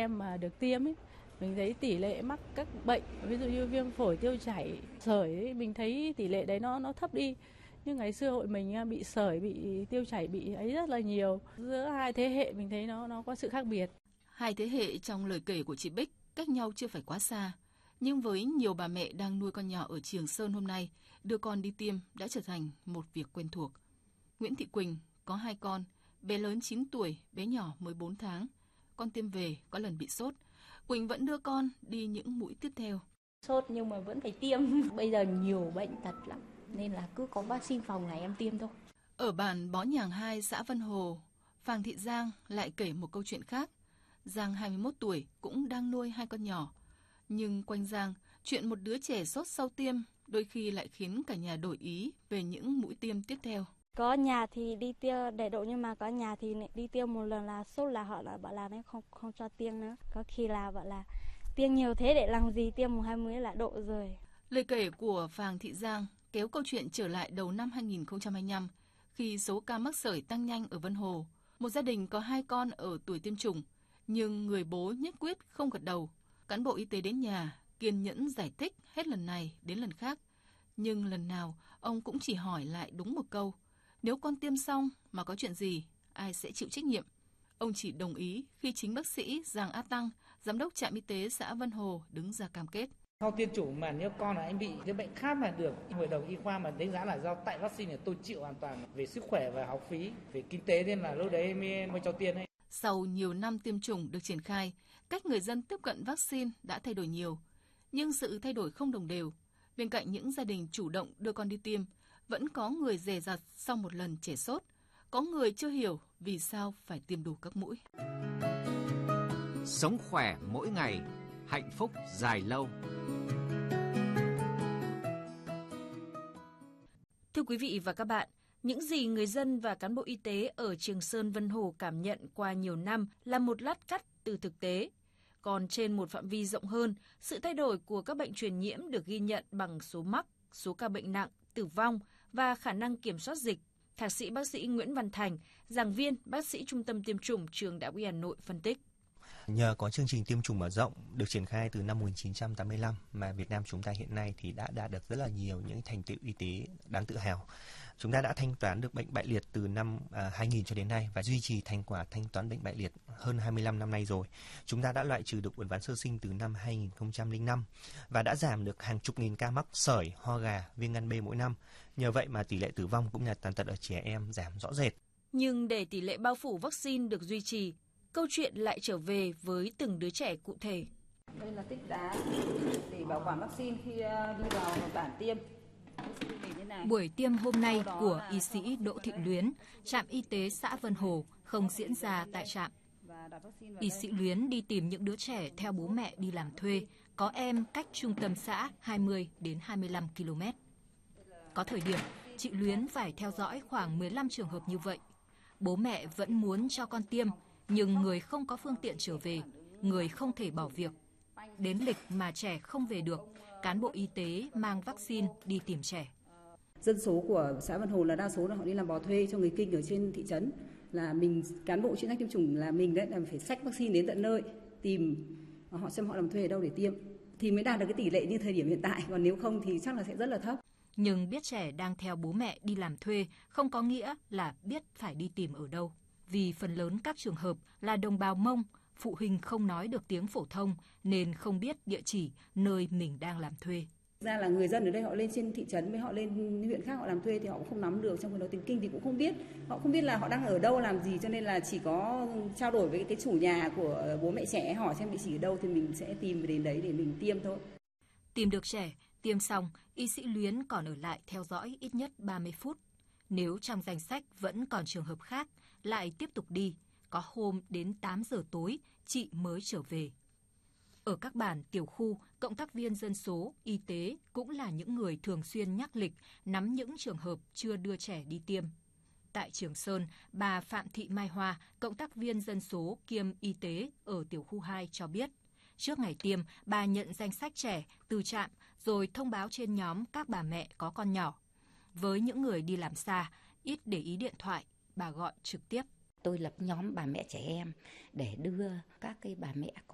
em mà được tiêm ấy, mình thấy tỷ lệ mắc các bệnh, ví dụ như viêm phổi, tiêu chảy, sởi ấy, mình thấy tỷ lệ đấy nó thấp đi. Nhưng ngày xưa hội mình bị sởi, bị tiêu chảy, bị ấy rất là nhiều. Giữa hai thế hệ mình thấy nó có sự khác biệt. Hai thế hệ trong lời kể của chị Bích cách nhau chưa phải quá xa. Nhưng với nhiều bà mẹ đang nuôi con nhỏ ở Trường Sơn hôm nay, đưa con đi tiêm đã trở thành một việc quen thuộc. Nguyễn Thị Quỳnh có 2 con, bé lớn 9 tuổi, bé nhỏ mới 4 tháng. Con tiêm về có lần bị sốt. Quỳnh vẫn đưa con đi những mũi tiếp theo. Sốt nhưng mà vẫn phải tiêm. Bây giờ nhiều bệnh tật lắm, nên là cứ có vaccine phòng này em tiêm thôi. Ở bản Bó Nhàng 2, xã Vân Hồ, Phàng Thị Giang lại kể một câu chuyện khác. Giang 21 tuổi cũng đang nuôi 2 con nhỏ. Nhưng quanh Giang, chuyện một đứa trẻ sốt sau tiêm đôi khi lại khiến cả nhà đổi ý về những mũi tiêm tiếp theo. Có nhà thì đi tiêm đầy đủ, nhưng mà có nhà thì đi tiêm một lần là sốt là họ lại bảo là không cho tiêm nữa. Có khi là bảo là tiêm nhiều thế để làm gì, tiêm 1-2 mũi là độ rồi. Lời kể của Phàng Thị Giang kéo câu chuyện trở lại đầu năm 2025 khi số ca mắc sởi tăng nhanh ở Vân Hồ. Một gia đình có 2 con ở tuổi tiêm chủng, nhưng người bố nhất quyết không gật đầu. Cán bộ y tế đến nhà kiên nhẫn giải thích hết lần này đến lần khác. Nhưng lần nào ông cũng chỉ hỏi lại đúng một câu: nếu con tiêm xong mà có chuyện gì, ai sẽ chịu trách nhiệm? Ông chỉ đồng ý khi chính bác sĩ Giàng A Tăng, giám đốc trạm y tế xã Vân Hồ đứng ra cam kết. Sau tiêm chủng mà nếu con là anh bị cái bệnh khác mà được hội đồng y khoa mà đánh giá là do tại vaccine thì tôi chịu hoàn toàn về sức khỏe và học phí, về kinh tế, nên là lúc đấy mới cho tiêm ấy. Sau nhiều năm tiêm chủng được triển khai, cách người dân tiếp cận vaccine đã thay đổi nhiều. Nhưng sự thay đổi không đồng đều. Bên cạnh những gia đình chủ động đưa con đi tiêm, vẫn có người dè dặt sau một lần trẻ sốt. Có người chưa hiểu vì sao phải tiêm đủ các mũi. Sống khỏe mỗi ngày, hạnh phúc dài lâu. Thưa quý vị và các bạn, những gì người dân và cán bộ y tế ở Trường Sơn Vân Hồ cảm nhận qua nhiều năm là một lát cắt từ thực tế. Còn trên một phạm vi rộng hơn, sự thay đổi của các bệnh truyền nhiễm được ghi nhận bằng số mắc, số ca bệnh nặng, tử vong và khả năng kiểm soát dịch. Thạc sĩ bác sĩ Nguyễn Văn Thành, giảng viên, bác sĩ Trung tâm Tiêm chủng Trường Đại học Y Hà Nội phân tích. Nhờ có chương trình tiêm chủng mở rộng được triển khai từ năm 1985 mà Việt Nam chúng ta hiện nay thì đã đạt được rất là nhiều những thành tựu y tế đáng tự hào. Chúng ta đã thanh toán được bệnh bại liệt từ năm 2000 cho đến nay và duy trì thành quả thanh toán bệnh bại liệt hơn 25 năm nay rồi. Chúng ta đã loại trừ được uốn ván sơ sinh từ năm 2005 và đã giảm được hàng chục nghìn ca mắc sởi, ho gà, viêm gan B mỗi năm. Nhờ vậy mà tỷ lệ tử vong cũng như tàn tật ở trẻ em giảm rõ rệt. Nhưng để tỷ lệ bao phủ vaccine được duy trì, câu chuyện lại trở về với từng đứa trẻ cụ thể. Đây là tích đá để bảo quản vaccine khi đi vào bản tiêm. Buổi tiêm hôm nay của y sĩ Đỗ Thị Luyến, trạm y tế xã Vân Hồ không diễn ra tại trạm. Y sĩ Luyến đi tìm những đứa trẻ theo bố mẹ đi làm thuê, có em cách trung tâm xã 20 đến 25 km. Có thời điểm, chị Luyến phải theo dõi khoảng 15 trường hợp như vậy. Bố mẹ vẫn muốn cho con tiêm, nhưng người không có phương tiện trở về, người không thể bỏ việc. Đến lịch mà trẻ không về được, cán bộ y tế mang vaccine đi tìm trẻ. Dân số của xã Vân Hồ là đa số là họ đi làm bò thuê cho người kinh ở trên thị trấn. Là mình, cán bộ chuyên trách tiêm chủng là mình đấy, là phải xách vaccine đến tận nơi, tìm họ xem họ làm thuê ở đâu để tiêm. Thì mới đạt được cái tỷ lệ như thời điểm hiện tại, còn nếu không thì chắc là sẽ rất là thấp. Nhưng biết trẻ đang theo bố mẹ đi làm thuê không có nghĩa là biết phải đi tìm ở đâu. Vì phần lớn các trường hợp là đồng bào Mông, phụ huynh không nói được tiếng phổ thông nên không biết địa chỉ nơi mình đang làm thuê. Ra là người dân ở đây họ lên trên thị trấn với họ lên huyện khác họ làm thuê thì họ cũng không nắm được, trong khi đó tiếng Kinh thì cũng không biết. Họ không biết là họ đang ở đâu làm gì, cho nên là chỉ có trao đổi với cái chủ nhà của bố mẹ trẻ, hỏi xem địa chỉ ở đâu thì mình sẽ tìm đến đấy để mình tiêm thôi. Tìm được trẻ, tiêm xong, y sĩ Luyến còn ở lại theo dõi ít nhất 30 phút. Nếu trong danh sách vẫn còn trường hợp khác, lại tiếp tục đi. Có hôm đến 8 giờ tối, chị mới trở về. Ở các bản tiểu khu, cộng tác viên dân số, y tế cũng là những người thường xuyên nhắc lịch, nắm những trường hợp chưa đưa trẻ đi tiêm. Tại Trường Sơn, bà Phạm Thị Mai Hoa, cộng tác viên dân số kiêm y tế ở tiểu khu 2 cho biết, trước ngày tiêm, bà nhận danh sách trẻ từ trạm rồi thông báo trên nhóm các bà mẹ có con nhỏ. Với những người đi làm xa, ít để ý điện thoại, bà gọi trực tiếp. Tôi lập nhóm bà mẹ trẻ em để đưa các cái bà mẹ có